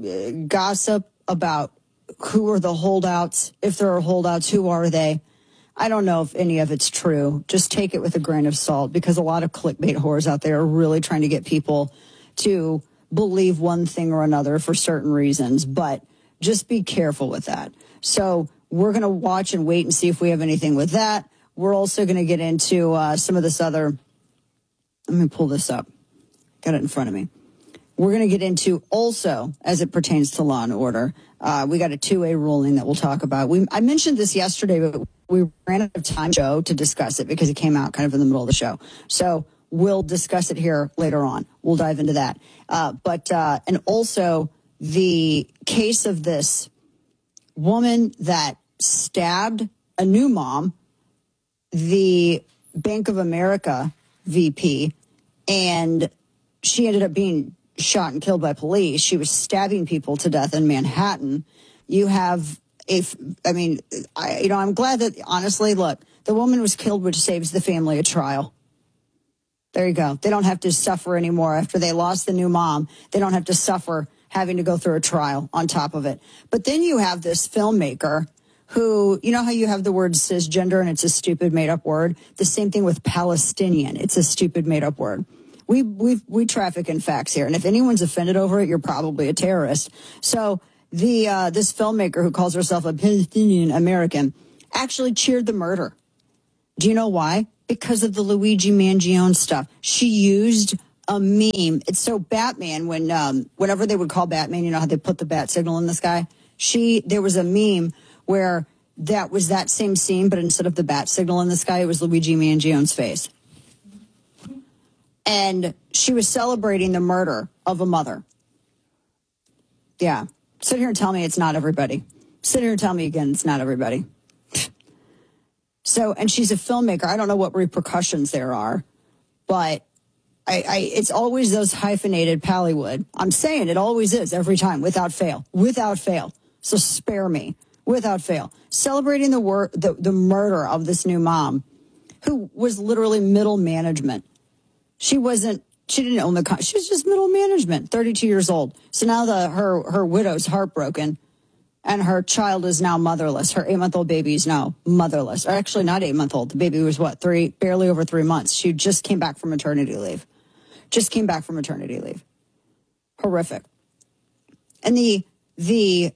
gossip about who are the holdouts. If there are holdouts, who are they? I don't know if any of it's true. Just take it with a grain of salt because a lot of clickbait whores out there are really trying to get people to believe one thing or another for certain reasons, but just be careful with that. So we're going to watch and wait and see if we have anything with that. We're also going to get into uh, some of this other, let me pull this up. Got it in front of me. We're going to get into also, as it pertains to Law and Order, uh, we got a two A ruling that we'll talk about. We I mentioned this yesterday, but we ran out of time, Joe, to discuss it because it came out kind of in the middle of the show. So we'll discuss it here later on. We'll dive into that. Uh, but, uh, and also the case of this woman that stabbed a new mom, the Bank of America V P, and she ended up being shot and killed by police. She was stabbing people to death in Manhattan. You have a, I mean, I, you know, I'm glad that, honestly, look, the woman was killed, which saves the family a trial. There you go. They don't have to suffer anymore after they lost the new mom. They don't have to suffer having to go through a trial on top of it. But then you have this filmmaker who, you know how you have the word cisgender and it's a stupid made up word? The same thing with Palestinian. It's a stupid made up word. We we we traffic in facts here. And if anyone's offended over it, you're probably a terrorist. So the uh, this filmmaker who calls herself a Palestinian American actually cheered the murder. Do you know why? Because of the Luigi Mangione stuff. She used a meme. It's so Batman, when um, whenever they would call Batman, you know how they put the bat signal in the sky? She, there was a meme where that was that same scene, but instead of the bat signal in the sky, it was Luigi Mangione's face. And she was celebrating the murder of a mother. Yeah. Sit here and tell me it's not everybody. Sit here and tell me again it's not everybody. So, and she's a filmmaker. I don't know what repercussions there are, but I, I it's always those hyphenated Pallywood. I'm saying it always is every time, without fail, without fail. So spare me, without fail. Celebrating the wor- the, the murder of this new mom, who was literally middle management. She wasn't, she didn't own the, she was just middle management, thirty-two years old. So now the her her widow's heartbroken. And her child is now motherless. Her eight-month-old baby is now motherless. Or actually, not eight-month-old. The baby was, what, three, barely over three months. She just came back from maternity leave. Just came back from maternity leave. Horrific. And the, the,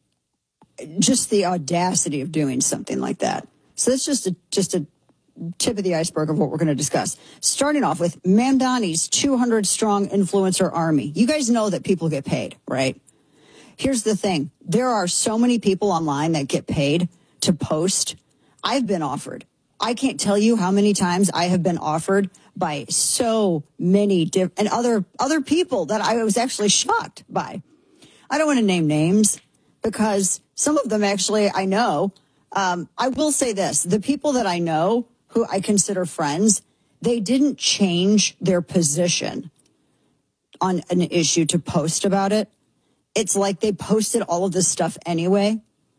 just the audacity of doing something like that. So that's just a, just a tip of the iceberg of what we're going to discuss. Starting off with Mamdani's two hundred strong influencer army. You guys know that people get paid, right? Here's the thing. There are so many people online that get paid to post. I've been offered. I can't tell you how many times I have been offered by so many diff- and other other people that I was actually shocked by. I don't want to name names because some of them actually I know. Um, I will say this. The people that I know who I consider friends, they didn't change their position on an issue to post about it. It's like they posted all of this stuff anyway.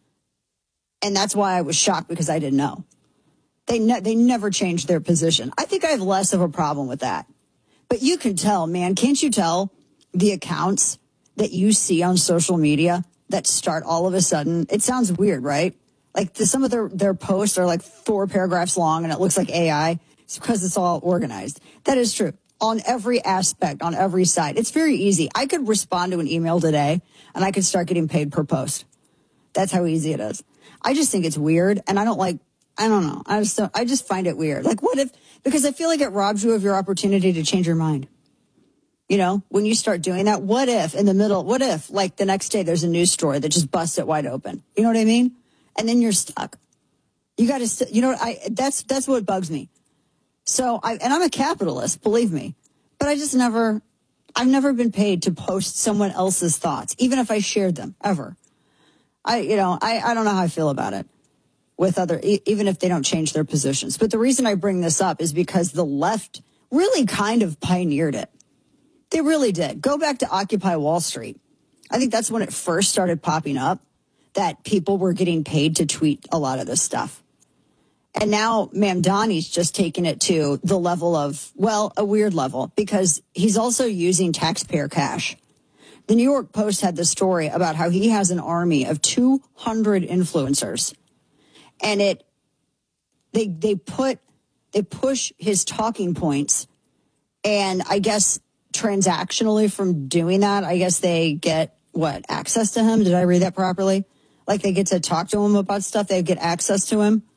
And that's why I was shocked, because I didn't know. They ne- they never changed their position. I think I have less of a problem with that. But you can tell, man, can't you tell the accounts that you see on social media that start all of a sudden? It sounds weird, right? Like the, some of their, their posts are like four paragraphs long and it looks like A I. It's because it's all organized. That is true. On every aspect, on every side. It's very easy. I could respond to an email today and I could start getting paid per post. That's how easy it is. I just think it's weird. And I don't like, I don't know. I just don't, I just find it weird. Like what if, because I feel like it robs you of your opportunity to change your mind. You know, when you start doing that, what if in the middle, what if like the next day there's a news story that just busts it wide open? You know what I mean? And then you're stuck. You got to, st- you know, I, that's, that's what bugs me. So I, and I'm a capitalist, believe me, but I just never, I've never been paid to post someone else's thoughts, even if I shared them ever. I, you know, I, I don't know how I feel about it with other, even if they don't change their positions. But the reason I bring this up is because the left really kind of pioneered it. They really did. Go back to Occupy Wall Street. I think that's when it first started popping up, that people were getting paid to tweet a lot of this stuff. And now Mamdani's just taken it to the level of, well, a weird level, because he's also using taxpayer cash. The New York Post had the story about how he has an army of two hundred influencers. And it, they, they put, they push his talking points. And I guess transactionally from doing that, I guess they get, what, access to him? Did I read that properly? Like they get to talk to him about stuff. They get access to him.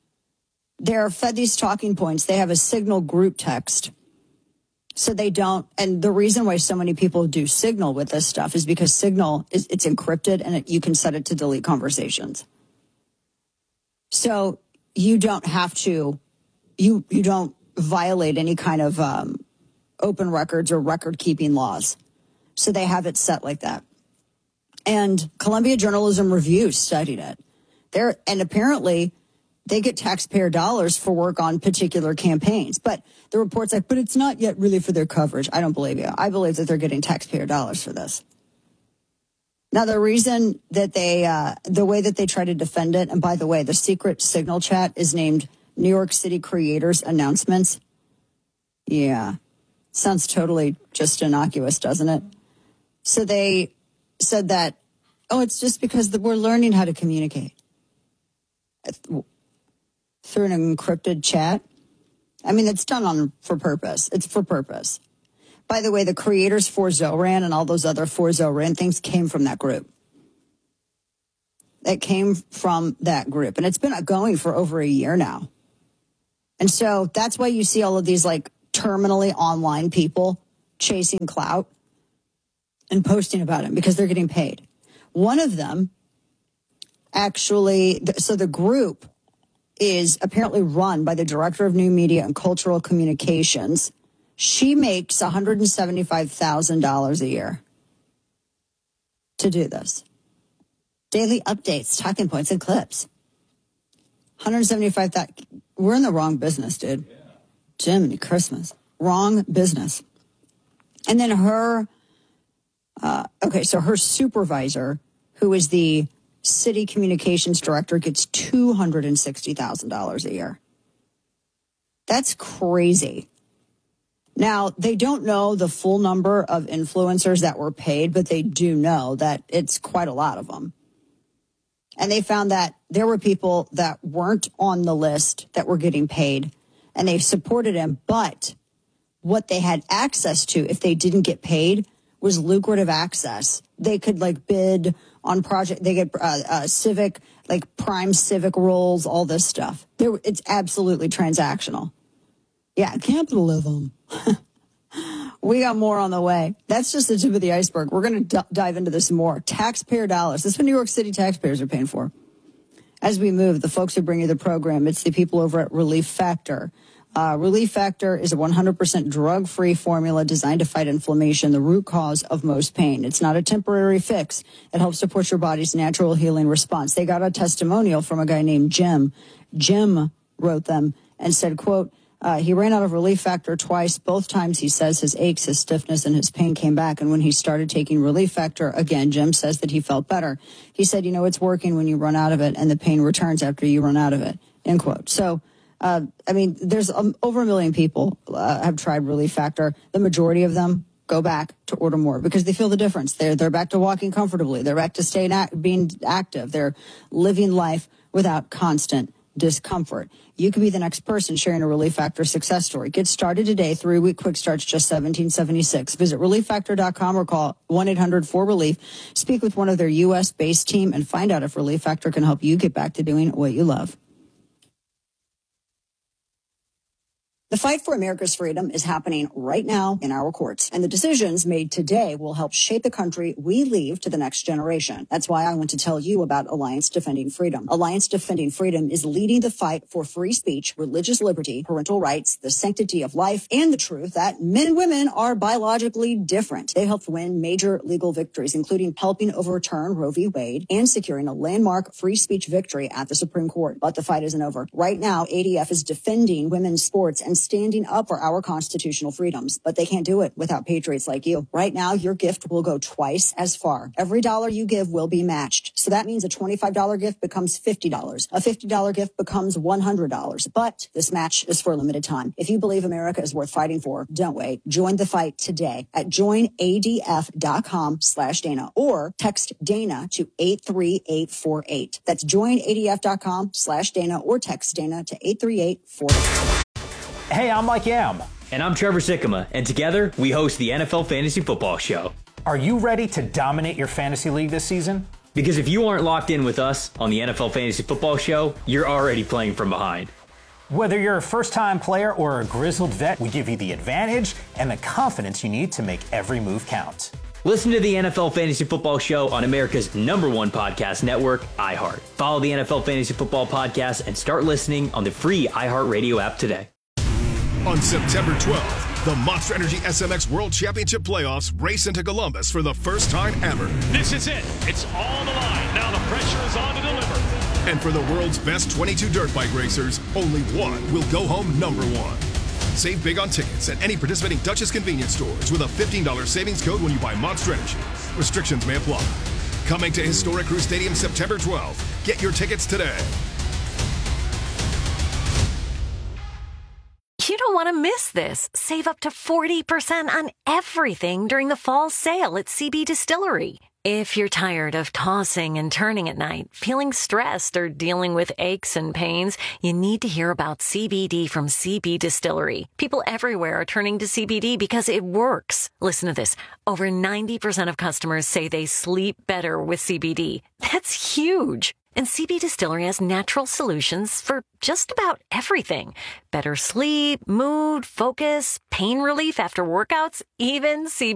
They're fed these talking points. They have a Signal group text. So they don't. And the reason why so many people do Signal with this stuff is because Signal, is it's encrypted and it, you can set it to delete conversations. So you don't have to, you, you don't violate any kind of um, open records or record keeping laws. So they have it set like that. And Columbia Journalism Review studied it. There, and apparently they get taxpayer dollars for work on particular campaigns. But the report's like, but it's not yet really for their coverage. I don't believe you. I believe that they're getting taxpayer dollars for this. Now, the reason that they, uh, the way that they try to defend it, and by the way, the secret Signal chat is named New York City Creators Announcements. Yeah. Sounds totally just innocuous, doesn't it? So they said that, oh, it's just because the, we're learning how to communicate through an encrypted chat. I mean, it's done on for purpose. It's for purpose. By the way, the creators for Zoran and all those other for Zoran things came from that group. It came from that group. And it's been going for over a year now. And so that's why you see all of these like terminally online people chasing clout and posting about him because they're getting paid. One of them actually, so the group is apparently run by the director of new media and cultural communications. She makes one hundred seventy-five thousand dollars a year to do this. Daily updates, talking points, and clips. one hundred seventy-five thousand dollars. We're in the wrong business, dude. Yeah. Jiminy Christmas. Wrong business. And then her, uh, okay, so her supervisor, who is the city communications director, gets two hundred sixty thousand dollars a year. That's crazy. Now, they don't know the full number of influencers that were paid, but they do know that it's quite a lot of them. And they found that there were people that weren't on the list that were getting paid, and they supported him. But what they had access to, if they didn't get paid, was lucrative access. They could like bid on project. They get uh, uh, civic, like prime civic roles, all this stuff. There, it's absolutely transactional. Yeah, capitalism. We got more on the way. That's just the tip of the iceberg. We're going to d- dive into this more. Taxpayer dollars. This is what New York City taxpayers are paying for. As we move, the folks who bring you the program, it's the people over at Relief Factor. Uh, Relief Factor is a one hundred percent drug-free formula designed to fight inflammation, the root cause of most pain. It's not a temporary fix. It helps support your body's natural healing response. They got a testimonial from a guy named Jim. Jim wrote them and said, quote, Uh, he ran out of Relief Factor twice. Both times, he says, his aches, his stiffness, and his pain came back. And when he started taking Relief Factor, again, Jim says that he felt better. He said, you know, it's working when you run out of it, and the pain returns after you run out of it, end quote. So, uh, I mean, there's um, over a million people uh, have tried Relief Factor. The majority of them go back to order more because they feel the difference. They're, they're back to walking comfortably. They're back to staying act- being active. They're living life without constant discomfort. You could be the next person sharing a Relief Factor success story. Get started today. Three-week quick start's just seventeen seventy-six. Visit relief factor dot com or call one eight hundred four relief. Speak with one of their U S-based team and find out if Relief Factor can help you get back to doing what you love. The fight for America's freedom is happening right now in our courts, and the decisions made today will help shape the country we leave to the next generation. That's why I want to tell you about Alliance Defending Freedom. Alliance Defending Freedom is leading the fight for free speech, religious liberty, parental rights, the sanctity of life, and the truth that men and women are biologically different. They helped win major legal victories, including helping overturn Roe v. Wade and securing a landmark free speech victory at the Supreme Court. But the fight isn't over. Right now, A D F is defending women's sports and standing up for our constitutional freedoms, but they can't do it without patriots like you. Right now, your gift will go twice as far. Every dollar you give will be matched. So that means a twenty-five dollars gift becomes fifty dollars. A fifty dollars gift becomes one hundred dollars. But this match is for a limited time. If you believe America is worth fighting for, don't wait. Join the fight today at join A D F dot com slash Dana or text Dana to eight three eight four eight. That's join A D F dot com slash Dana or text Dana to eight three eight four eight. Hey, I'm Mike Yam. And I'm Trevor Sikkema. And together, we host the N F L Fantasy Football Show. Are you ready to dominate your fantasy league this season? Because if you aren't locked in with us on the N F L Fantasy Football Show, you're already playing from behind. Whether you're a first-time player or a grizzled vet, we give you the advantage and the confidence you need to make every move count. Listen to the N F L Fantasy Football Show on America's number one podcast network, iHeart. Follow the N F L Fantasy Football Podcast and start listening on the free iHeartRadio app today. On September twelfth, the Monster Energy S M X World Championship Playoffs race into Columbus for the first time ever. This is it. It's all on the line. Now the pressure is on to deliver. And for the world's best twenty-two dirt bike racers, only one will go home number one. Save big on tickets at any participating Duchess convenience stores with a fifteen dollars savings code when you buy Monster Energy. Restrictions may apply. Coming to historic Crew Stadium September twelfth. Get your tickets today. You don't want want to miss this. Save up to forty percent on everything during the fall sale at C B Distillery. If you're tired of tossing and turning at night, feeling stressed, or dealing with aches and pains, you need to hear about C B D from C B Distillery. People everywhere are turning to C B D because it works. Listen to this. Over ninety percent of customers say they sleep better with C B D. That's huge. And C B Distillery has natural solutions for just about everything. Better sleep, mood, focus, pain relief after workouts, even C B D.